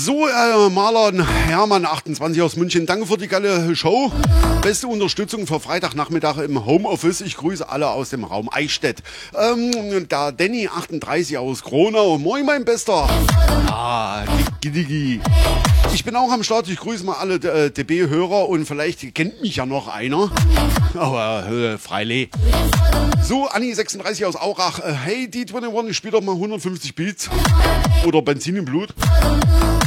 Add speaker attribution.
Speaker 1: So, Marlon Hermann, 28 aus München, danke für die geile Show. Beste Unterstützung für Freitagnachmittag im Homeoffice. Ich grüße alle aus dem Raum Eichstätt. Da Danny, 38 aus Gronau. Moin, mein Bester. Ah, Digi. Ich bin auch am Start. Ich grüße mal alle DB-Hörer und vielleicht kennt mich ja noch einer. Aber freilich. So, Anni, 36 aus Aurach. Hey, D21, ich spiele doch mal 150 Beats. Oder Benzin im Blut.